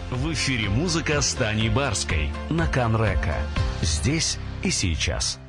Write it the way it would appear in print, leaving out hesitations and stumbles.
В эфире музыка с Таней Барской на Канрека. Здесь и сейчас.